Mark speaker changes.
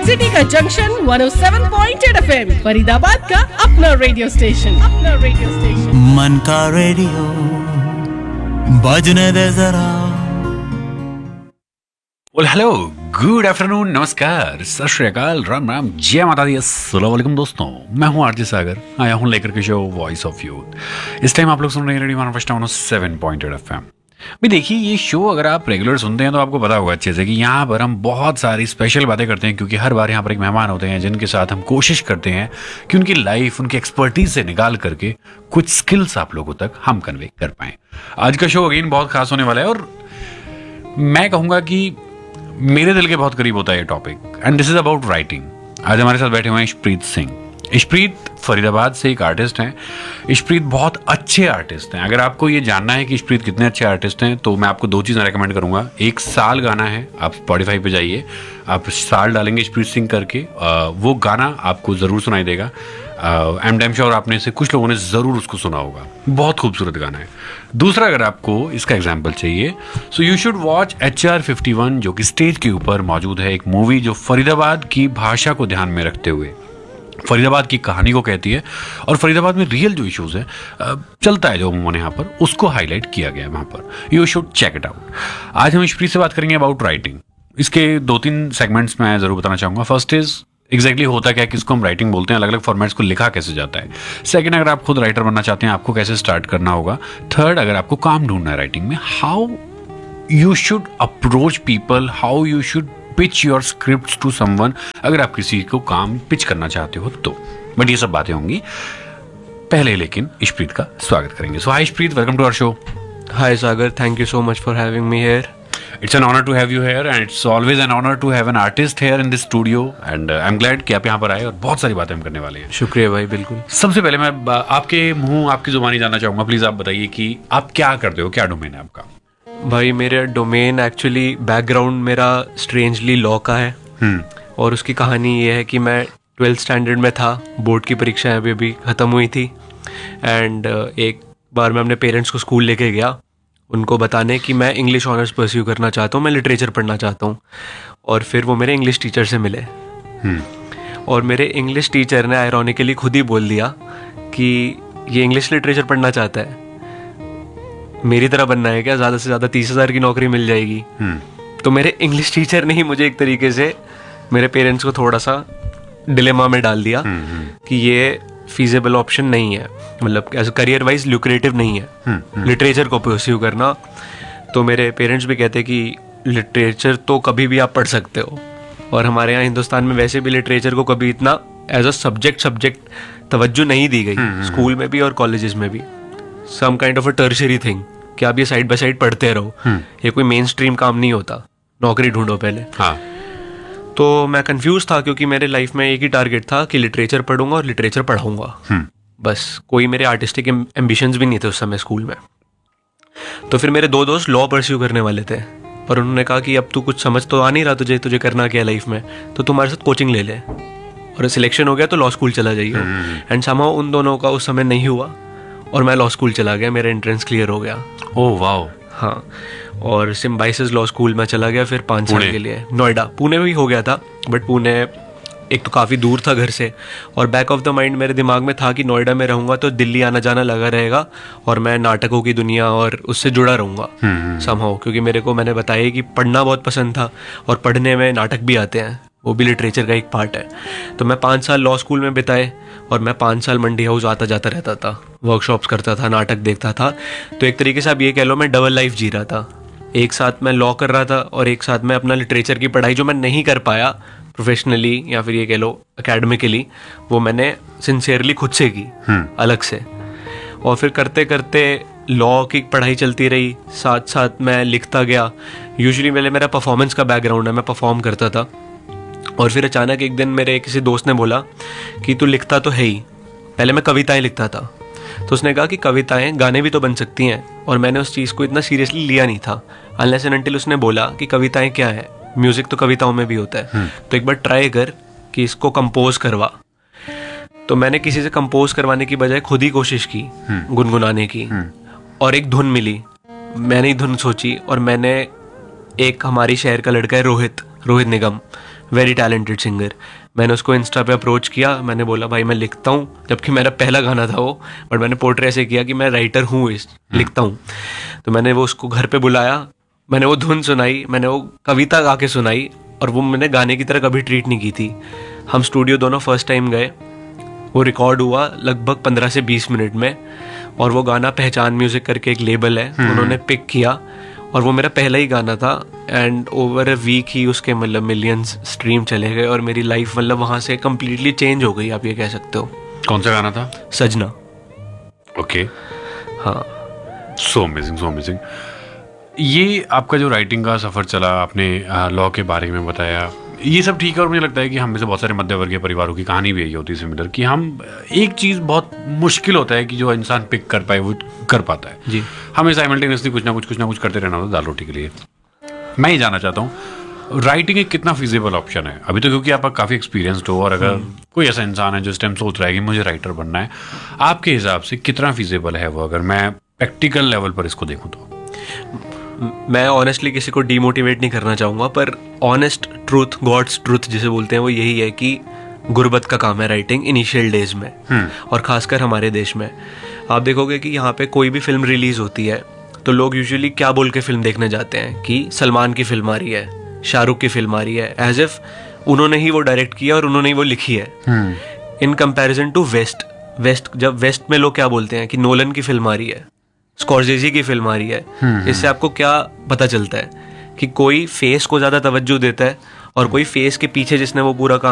Speaker 1: City का junction 107.8 FM, Faridabad का अपना रेडियो स्टेशन।
Speaker 2: मन का रेडियो बजने दे जरा।
Speaker 3: हेलो, गुड आफ्टरनून, नमस्कार, सत श्री अकाल, राम राम, जय माता दी, अस्सलाम वालेकुम दोस्तों। मैं हूं आरजे सागर, आया हूं लेकर के शो वॉइस ऑफ यूथ। इस टाइम आप लोग सुन रहे हैं रेडियो 107.8 FM। भी देखिए, ये शो अगर आप रेगुलर सुनते हैं तो आपको पता होगा अच्छे से कि यहाँ पर हम बहुत सारी स्पेशल बातें करते हैं, क्योंकि हर बार यहाँ पर एक मेहमान होते हैं जिनके साथ हम कोशिश करते हैं कि उनकी लाइफ, उनकी एक्सपर्टीज से निकाल करके कुछ स्किल्स आप लोगों तक हम कन्वे कर पाएं। आज का शो अगेन बहुत खास होने वाला है और मैं कहूँगा कि मेरे दिल के बहुत करीब होता है ये topic, and this is about writing. आज हमारे साथ बैठे हुए हैं इशप्रीत सिंह। इशप्रीत फरीदाबाद से एक आर्टिस्ट हैं। इशप्रीत बहुत अच्छे आर्टिस्ट हैं। अगर आपको ये जानना है कि इशप्रीत कितने अच्छे आर्टिस्ट हैं तो मैं आपको दो चीज़ें रेकमेंड करूंगा। एक साल गाना है, आप स्पॉटिफाई पे जाइए, आप साल डालेंगे इशप्रीत सिंह करके, वो गाना आपको ज़रूर सुनाई देगा। आई एम डैम श्योर आपने से कुछ लोगों ने ज़रूर उसको सुना होगा। बहुत खूबसूरत गाना है। दूसरा, अगर आपको इसका एग्जाम्पल चाहिए so you should watch HR 51, जो कि स्टेज के ऊपर मौजूद है। एक मूवी जो फरीदाबाद की भाषा को ध्यान में रखते हुए फरीदाबाद की कहानी को कहती है और फरीदाबाद में रियल जो इश्यूज है चलता है जो अमूमन यहाँ पर, उसको हाईलाइट किया गया है वहाँ पर। You should check it out. आज हम इशप्रीत से बात करेंगे अबाउट राइटिंग। इसके 2-3 सेगमेंट्स मैं ज़रूर बताना चाहूँगा। फर्स्ट इज एग्जैक्टली होता क्या है, किसको हम राइटिंग बोलते हैं, अलग अलग फॉर्मेट्स को लिखा कैसे जाता है। सेकंड, अगर आप खुद राइटर बनना चाहते हैं आपको कैसे स्टार्ट करना होगा। थर्ड, अगर आपको काम ढूंढना है राइटिंग में, how you should approach people, how you should pitch your script to someone, अगर आप किसी को काम पिच करना चाहते हो तो। बट ये सब बातें होंगी। पहले लेकिन इशप्रीत का स्वागत करेंगे। सो हाय Ishpreet, welcome to our show.
Speaker 4: Hi Sagar, thank you so much for having me here.
Speaker 3: It's an honor to have you here and it's always an honor to have an artist here in this studio and I'm glad कि आप यहाँ पर आए और बहुत सारी बातें हम करने वाले हैं।
Speaker 4: शुक्रिया भाई, बिल्कुल।
Speaker 3: सबसे पहले मैं आपके मुंह, आपकी जुबानी जानना चाहूँगा। प्लीज़ आप बताइए कि आप क्या करते हो, क्या डोमेन है आपका?
Speaker 4: भाई मेरा डोमेन एक्चुअली, बैकग्राउंड मेरा स्ट्रेंजली लॉ का है। और उसकी कहानी ये है कि मैं 12th स्टैंडर्ड में था, बोर्ड की परीक्षाएं अभी ख़त्म हुई थी एंड एक बार मैं अपने पेरेंट्स को स्कूल लेके गया उनको बताने कि मैं इंग्लिश ऑनर्स परस्यू करना चाहता हूँ, मैं लिटरेचर पढ़ना चाहता हूँ। और फिर वो मेरे इंग्लिश टीचर से मिले और मेरे इंग्लिश टीचर ने आयरॉनिकली खुद ही बोल दिया कि ये इंग्लिश लिटरेचर पढ़ना चाहता है, मेरी तरह बनना है क्या, ज़्यादा से ज़्यादा 30,000 की नौकरी मिल जाएगी। तो मेरे इंग्लिश टीचर ने ही मुझे एक तरीके से मेरे पेरेंट्स को थोड़ा सा डिलेमा में डाल दिया कि ये फीजेबल ऑप्शन नहीं है, मतलब एज करियर वाइज ल्यूक्रेटिव नहीं है लिटरेचर को परस्यू करना। तो मेरे पेरेंट्स भी कहते कि लिटरेचर तो कभी भी आप पढ़ सकते हो, और हमारे यहाँ हिंदुस्तान में वैसे भी लिटरेचर को कभी इतना एज अ सब्जेक्ट तवज्जो नहीं दी गई, स्कूल में भी और कॉलेजेस में भी। Some kind of a tertiary thing कि आप ये साइड बाय साइड पढ़ते रहो, ये कोई मेन स्ट्रीम काम नहीं होता, नौकरी ढूंढो पहले। हाँ। तो मैं कंफ्यूज था क्योंकि मेरे लाइफ में एक ही टारगेट था कि लिटरेचर पढ़ूंगा और लिटरेचर पढ़ाऊंगा, बस। कोई मेरे आर्टिस्टिक एम्बिशंस भी नहीं थे उस समय स्कूल में। तो फिर मेरे 2 दोस्त लॉ परस्यू करने वाले थे और उन्होंने कहा कि अब तू कुछ समझ तो आ नहीं रहा, तुझे करना क्या लाइफ में, तो तुम्हारे साथ कोचिंग ले ले, और सिलेक्शन हो गया तो लॉ स्कूल चला जाइए। एंड समहाउ उन दोनों का उस समय नहीं हुआ और मैं लॉ स्कूल चला गया, मेरा एंट्रेंस क्लियर हो गया। Oh wow. हाँ, और सिम्बाइसिस लॉ स्कूल में चला गया फिर 5 साल के लिए नोएडा। पुणे में भी हो गया था, बट पुणे एक तो काफ़ी दूर था घर से, और बैक ऑफ द माइंड मेरे दिमाग में था कि नोएडा में रहूँगा तो दिल्ली आना जाना लगा रहेगा और मैं नाटकों की दुनिया और उससे जुड़ा रहूँगा समहाउ, क्योंकि मेरे को, मैंने बताया कि पढ़ना बहुत पसंद था और पढ़ने में नाटक भी आते हैं, वो भी लिटरेचर का एक पार्ट है। तो मैं 5 साल लॉ स्कूल में बिताए और मैं 5 साल मंडी हाउस आता जाता रहता था, वर्कशॉप्स करता था, नाटक देखता था। तो एक तरीके से आप ये कह लो मैं डबल लाइफ जी रहा था। एक साथ मैं लॉ कर रहा था और एक साथ मैं अपना लिटरेचर की पढ़ाई जो मैं नहीं कर पाया प्रोफेशनली या फिर ये कह लो एकेडमिकली, वो मैंने सिंसियरली खुद से की अलग से। और फिर करते करते लॉ की पढ़ाई चलती रही, साथ साथ मैं लिखता गया। यूजुअली मेरा परफॉर्मेंस का बैकग्राउंड है, मैं परफॉर्म करता था। और फिर अचानक एक दिन मेरे किसी दोस्त ने बोला कि तू लिखता तो है ही, पहले मैं कविताएं लिखता था, तो उसने कहा कि कविताएं गाने भी तो बन सकती हैं। और मैंने उस चीज़ को इतना सीरियसली लिया नहीं था, अनलेस एंड अनटिल उसने बोला कि कविताएं क्या है, म्यूजिक तो कविताओं में भी होता है, तो एक बार ट्राई कर कि इसको कंपोज करवा। तो मैंने किसी से कंपोज करवाने की बजाय खुद ही कोशिश की गुनगुनाने की, और एक धुन मिली। मैंने ही धुन सोची और मैंने, एक हमारी शहर का लड़का है रोहित निगम, वेरी टैलेंटेड सिंगर। मैंने उसको इंस्टा पे अप्रोच किया, मैंने बोला भाई मैं लिखता हूँ, जबकि मेरा पहला गाना था वो, बट मैंने पोर्ट्रे ऐसे किया कि मैं राइटर हूँ, लिखता हूँ। तो मैंने वो उसको घर पे बुलाया, मैंने वो धुन सुनाई, मैंने वो कविता गा के सुनाई, और वो मैंने गाने की तरह कभी ट्रीट नहीं की थी। हम स्टूडियो दोनों फर्स्ट टाइम गए, वो रिकॉर्ड हुआ लगभग 15 से 20 मिनट में, और वो गाना पहचान म्यूजिक करके एक लेबल है, उन्होंने पिक किया, और वो मेरा पहला ही गाना था। एंड ओवर अ वीक ही उसके मतलब मिलियंस स्ट्रीम चले गए, और मेरी लाइफ मतलब वहाँ से कम्प्लीटली चेंज हो गई, आप ये कह सकते हो।
Speaker 3: कौन सा गाना था?
Speaker 4: सजना।
Speaker 3: ओके,
Speaker 4: हाँ।
Speaker 3: So amazing, so amazing. ये आपका जो राइटिंग का सफ़र चला, आपने लॉ के बारे में बताया, ये सब ठीक है। और मुझे लगता है कि हम में से बहुत सारे मध्य वर्गीय परिवारों की कहानी भी यही होती है सिमिलर, कि हम एक चीज़ बहुत मुश्किल होता है कि जो इंसान पिक कर पाए वो कर पाता है
Speaker 4: जी।
Speaker 3: हमें साइमल्टेनियसली कुछ ना कुछ करते रहना होता है दाल रोटी के लिए। मैं ये जानना चाहता हूँ, राइटिंग एक कितना फिजिबल ऑप्शन है अभी तो, क्योंकि आप काफ़ी एक्सपीरियंस्ड हो, और अगर कोई ऐसा इंसान है जो इस टाइम सोच रहा है कि मुझे राइटर बनना है, आपके हिसाब से कितना फिजिबल है वो, अगर मैं प्रैक्टिकल लेवल पर इसको देखूँ तो?
Speaker 4: मैं ऑनेस्टली किसी को डीमोटिवेट नहीं करना चाहूँगा, पर ऑनेस्ट ट्रूथ, गॉड्स ट्रूथ जिसे बोलते हैं, वो यही है कि गुर्बत का काम है राइटिंग इनिशियल डेज में, और खासकर हमारे देश में। आप देखोगे कि यहाँ पे कोई भी फिल्म रिलीज होती है तो लोग यूजुअली क्या बोल के फिल्म देखने जाते हैं कि सलमान की फिल्म आ रही है, शाहरुख की फिल्म आ रही है, एज इफ उन्होंने ही वो डायरेक्ट किया और उन्होंने ही वो लिखी है। इन कंपैरिजन टू वेस्ट, जब वेस्ट में लोग क्या बोलते हैं कि नोलन की फिल्म आ रही है, स्कॉर्सेज़ी की फिल्म आ रही है, इससे आपको क्या पता चलता है कि कोई फेस को ज्यादा तवज्जो देता है, और कोई फेस के पीछे जिसने वो पूरा काम